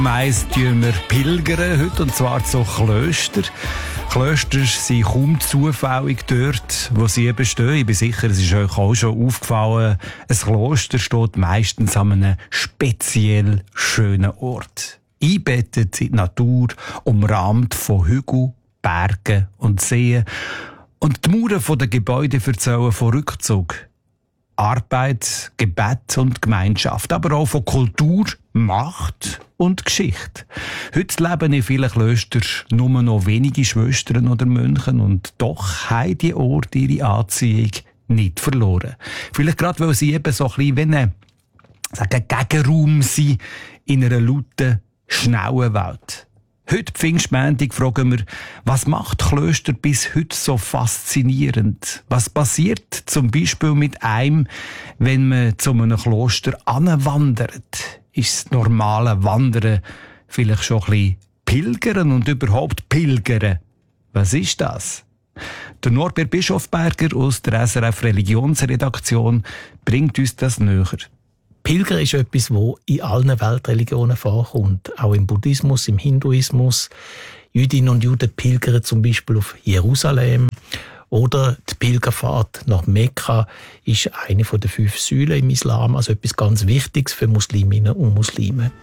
Meist tun wir pilgern heute, und zwar zu Klöstern. Klöster sind kaum zufällig dort, wo sie eben stehen. Ich bin sicher, es ist euch auch schon aufgefallen, ein Kloster steht meistens an einem speziell schönen Ort. Eingebettet in die Natur, umrahmt von Hügeln, Bergen und Seen. Und die Mauern der Gebäude erzählen von Rückzug, Arbeit, Gebet und Gemeinschaft, aber auch von Kultur, Macht und Geschichte. Heute leben in vielen Klöstern nur noch wenige Schwestern oder Mönche, und doch haben die Orte ihre Anziehung nicht verloren. Vielleicht gerade, weil sie eben so ein bisschen wie ein Gegenraum sind in einer lauten, schnellen Welt. Heute Pfingstmontag fragen wir, was macht Klöster bis heute so faszinierend? Was passiert zum Beispiel mit einem, wenn man zu einem Kloster anwandert? Ist das normale Wandern vielleicht schon ein bisschen Pilgern und überhaupt Pilgern? Was ist das? Der Norbert Bischofberger aus der SRF Religionsredaktion bringt uns das näher. Pilger ist etwas, das in allen Weltreligionen vorkommt. Auch im Buddhismus, im Hinduismus. Jüdinnen und Juden pilgern zum Beispiel auf Jerusalem. Oder die Pilgerfahrt nach Mekka ist eine der 5 Säulen im Islam. Also etwas ganz Wichtiges für Musliminnen und Muslime.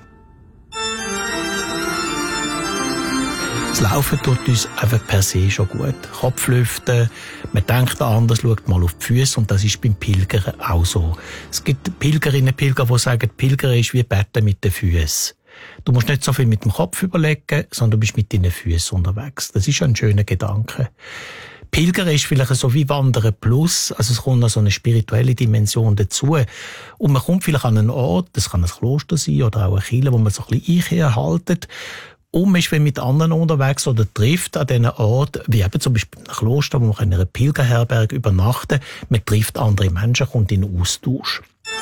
Das Laufen tut uns einfach per se schon gut. Kopflüften, man denkt anders, schaut mal auf die Füße, und das ist beim Pilgern auch so. Es gibt Pilgerinnen und Pilger, die sagen, Pilgern ist wie Betten mit den Füßen. Du musst nicht so viel mit dem Kopf überlegen, sondern du bist mit deinen Füßen unterwegs. Das ist ein schöner Gedanke. Pilgern ist vielleicht so wie Wandern plus, also es kommt noch so eine spirituelle Dimension dazu. Und man kommt vielleicht an einen Ort, das kann ein Kloster sein oder auch eine Kirche, wo man so ein bisschen einhaltet. Und man ist mit anderen unterwegs oder trifft an diesen Ort, wie eben zum Beispiel ein Kloster, wo man in einer Pilgerherberge übernachten kann. Man trifft andere Menschen, kommt in Austausch.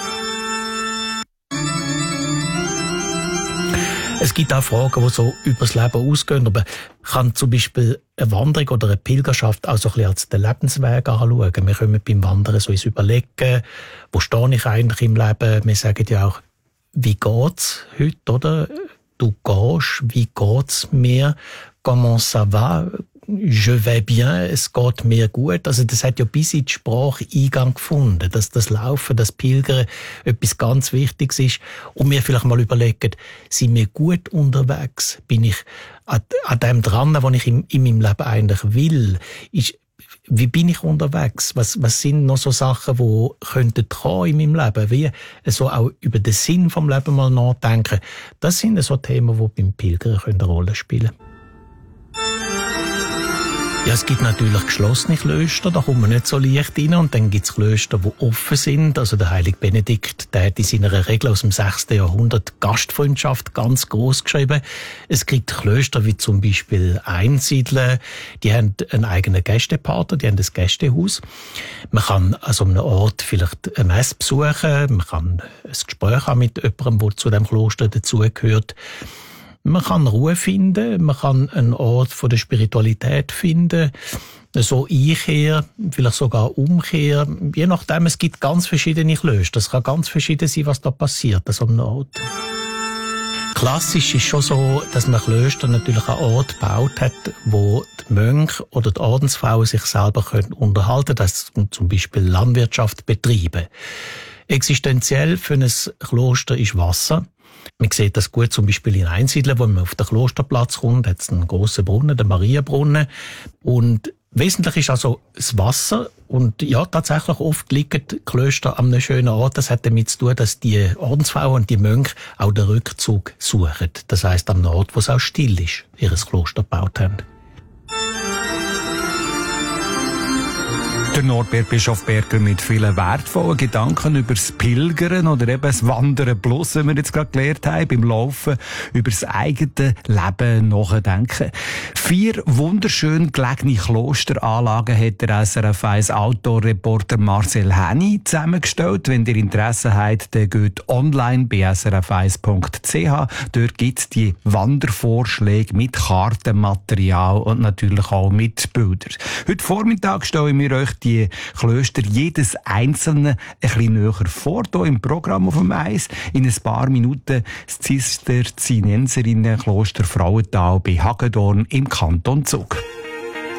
Es gibt auch Fragen, die so über das Leben ausgehen, aber kann zum Beispiel eine Wanderung oder eine Pilgerschaft auch so ein bisschen als den Lebensweg anschauen. Wir können beim Wandern so uns überlegen, wo stehe ich eigentlich im Leben? Wir sagen ja auch, wie geht's heute, oder? Du gehst, wie geht's mir? Comment ça va? Je vais bien, es geht mir gut. Also das hat ja bis in die Sprache Eingang gefunden, dass das Laufen, das Pilgern etwas ganz Wichtiges ist. Und mir vielleicht mal überlegen, sind wir gut unterwegs? Bin ich an dem dran, was ich in meinem Leben eigentlich will? Wie bin ich unterwegs? Was sind noch so Sachen, die könnten kommen in meinem Leben? Wie so auch über den Sinn vom Leben mal nachdenken. Das sind so Themen, die beim Pilgern eine Rolle spielen können. Ja, es gibt natürlich geschlossene Klöster, da kommt man nicht so leicht rein. Und dann gibt es Klöster, die offen sind. Also der heilige Benedikt, der hat in seiner Regel aus dem 6. Jahrhundert Gastfreundschaft ganz groß geschrieben. Es gibt Klöster wie zum Beispiel Einsiedler, die haben einen eigenen Gästepater, die haben ein Gästehaus. Man kann also an einem Ort vielleicht eine Messe besuchen, man kann ein Gespräch haben mit jemandem, der zu dem Kloster dazugehört. Man kann Ruhe finden, man kann einen Ort von der Spiritualität finden, so Einkehr, vielleicht sogar Umkehr, je nachdem, es gibt ganz verschiedene Klöster. Es kann ganz verschieden sein, was da passiert an so einem Ort. Klassisch ist schon so, dass man Klöster natürlich einen Ort gebaut hat, wo die Mönche oder die Ordensfrauen sich selber unterhalten können, dass zum Beispiel Landwirtschaft betreiben. Existenziell für ein Kloster ist Wasser. Man sieht das gut zum Beispiel in Einsiedeln, wo man auf den Klosterplatz kommt, hat es einen grossen Brunnen, den Marienbrunnen. Und wesentlich ist also das Wasser. Und ja, tatsächlich oft liegen die Klöster an einem schönen Ort. Das hat damit zu tun, dass die Ordensfrauen und die Mönche auch den Rückzug suchen. Das heisst, an einem Ort, wo es auch still ist, ihr Kloster gebaut haben. Der Norbert Bischofberger mit vielen wertvollen Gedanken über das Pilgern oder eben das Wandern plus, wie wir jetzt gerade gelernt haben, beim Laufen, über das eigene Leben nachdenken. 4 wunderschön gelegene Klosteranlagen hat der SRF 1 Outdoor-Reporter Marcel Henny zusammengestellt. Wenn ihr Interesse habt, dann geht online bei srf1.ch. Dort gibt es die Wandervorschläge mit Kartenmaterial und natürlich auch mit Bildern. Heute Vormittag stellen wir euch die Klöster jedes einzelne ein bisschen näher vor, hier im Programm auf dem Eis. In ein paar Minuten das Zisterzienserinnenkloster Frauental bei Hagedorn im Kanton Zug.